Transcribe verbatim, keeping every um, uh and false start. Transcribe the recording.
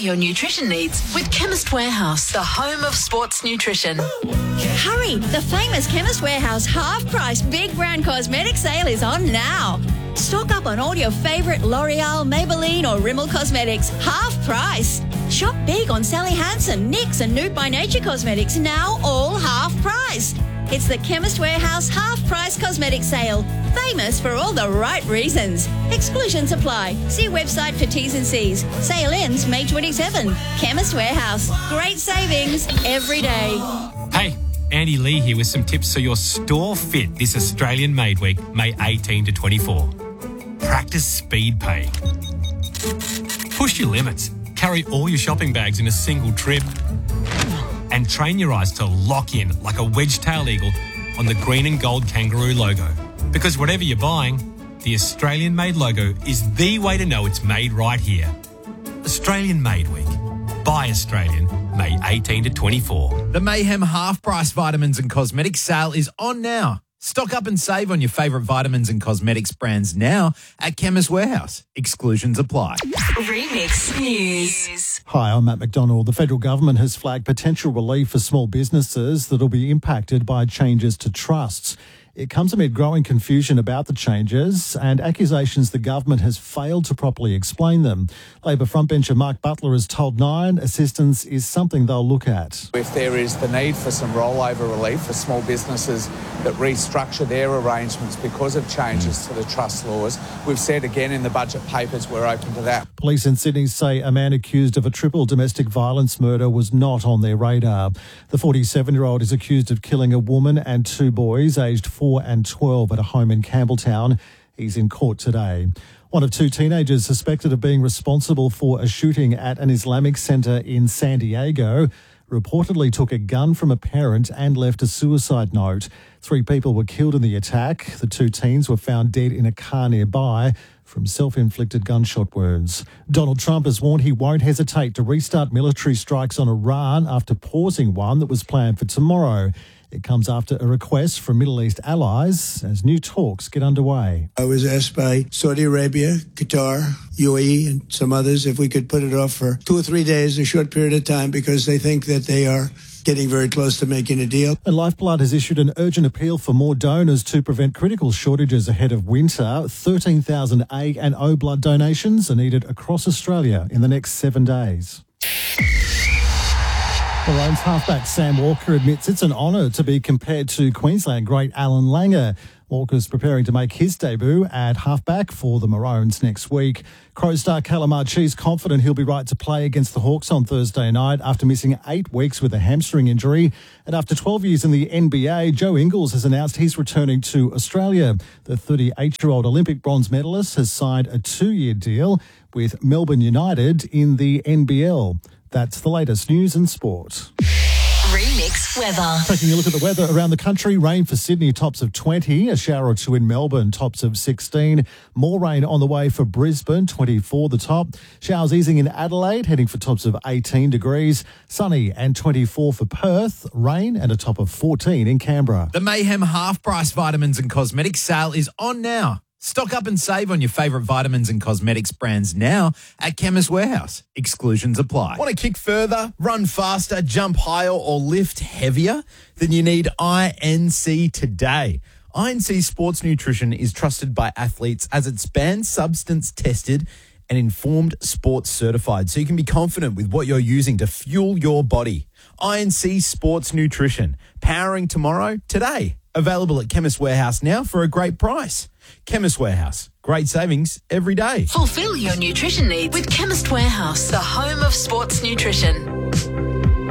your nutrition needs with Chemist Warehouse, the home of sports nutrition. Hurry! The famous Chemist Warehouse half-price Big Brand Cosmetic sale is on now. Stock up on all your favourite L'Oreal, Maybelline or Rimmel cosmetics, half price. Shop big on Sally Hansen, N Y X and Nude by Nature cosmetics, now all half price. It's the Chemist Warehouse half-price cosmetic sale. Famous for all the right reasons. Exclusions apply. See website for T's and C's. Sale ends May twenty-seventh. Chemist Warehouse. Great savings every day. Hey, Andy Lee here with some tips so your store fit this Australian Made Week, May eighteenth to twenty-fourth. Practice speed paying. Push your limits. Carry all your shopping bags in a single trip. And train your eyes to lock in like a wedge-tailed eagle on the green and gold kangaroo logo. Because whatever you're buying, the Australian-made logo is the way to know it's made right here. Australian Made Week. Buy Australian, May eighteenth to twenty-fourth. The Mayhem half-price vitamins and cosmetics sale is on now. Stock up and save on your favourite vitamins and cosmetics brands now at Chemist Warehouse. Exclusions apply. Remix News. Hi, I'm Matt McDonald. The federal government has flagged potential relief for small businesses that will be impacted by changes to trusts. It comes amid growing confusion about the changes and accusations the government has failed to properly explain them. Labor frontbencher Mark Butler has told Nine assistance is something they'll look at. If there is the need for some rollover relief for small businesses that restructure their arrangements because of changes to the trust laws, we've said again in the budget papers we're open to that. Police in Sydney say a man accused of a triple domestic violence murder was not on their radar. The forty-seven-year-old is accused of killing a woman and two boys aged four and twelve at a home in Campbelltown. He's in court today. One of two teenagers suspected of being responsible for a shooting at an Islamic centre in San Diego reportedly took a gun from a parent and left a suicide note. Three people were killed in the attack. The two teens were found dead in a car nearby from self-inflicted gunshot wounds. Donald Trump has warned he won't hesitate to restart military strikes on Iran after pausing one that was planned for tomorrow. It comes after a request from Middle East allies as new talks get underway. I was asked by Saudi Arabia, Qatar, U A E and some others if we could put it off for two or three days, a short period of time, because they think that they are getting very close to making a deal. And Lifeblood has issued an urgent appeal for more donors to prevent critical shortages ahead of winter. thirteen thousand A and O blood donations are needed across Australia in the next seven days. Maroons halfback Sam Walker admits it's an honour to be compared to Queensland great Alan Langer. Walker's preparing to make his debut at halfback for the Maroons next week. Crows star Callum Archie's confident he'll be right to play against the Hawks on Thursday night after missing eight weeks with a hamstring injury. And after twelve years in the N B A, Joe Ingles has announced he's returning to Australia. The thirty-eight-year-old Olympic bronze medalist has signed a two-year deal with Melbourne United in the N B L. That's the latest news and sport. Remix weather. Taking a look at the weather around the country, rain for Sydney, tops of twenty, a shower or two in Melbourne, tops of sixteen. More rain on the way for Brisbane, twenty-four the top. Showers easing in Adelaide, heading for tops of eighteen degrees. Sunny and twenty-four for Perth. Rain and a top of fourteen in Canberra. The Mayhem half-price vitamins and cosmetics sale is on now. Stock up and save on your favourite vitamins and cosmetics brands now at Chemist Warehouse. Exclusions apply. Want to kick further, run faster, jump higher or lift heavier? Then you need I N C today. I N C Sports Nutrition is trusted by athletes as it's banned substance tested and informed sports certified, so you can be confident with what you're using to fuel your body. I N C Sports Nutrition, powering tomorrow, today. Available at Chemist Warehouse now for a great price. Chemist Warehouse, great savings every day. Fulfill your nutrition needs with Chemist Warehouse, the home of sports nutrition.